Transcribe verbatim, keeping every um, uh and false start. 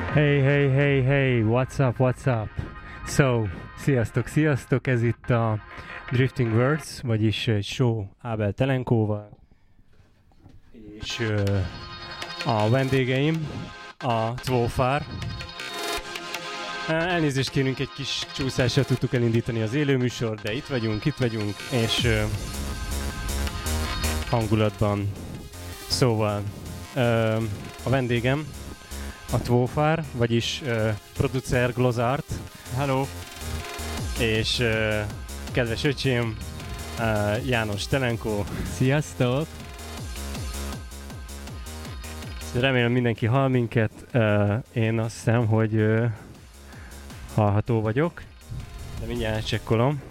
Hey, hey, hey, hey, what's up, what's up? So, sziasztok, sziasztok, ez itt a Drifting Words, vagyis egy show Ábel Telenkóval, és uh, a vendégeim, a Tvófár. Elnézést kérünk, egy kis csúszással tudtuk elindítani az élőműsor, de itt vagyunk, itt vagyunk, és uh, hangulatban. Szóval uh, a vendégem a Tvófár, vagyis uh, producer Glozart. Hello! És uh, kedves öcsém, uh, János Telenkó. Sziasztok! Remélem mindenki hall minket. Uh, én azt hiszem, hogy uh, hallható vagyok, de mindjárt csekkolom.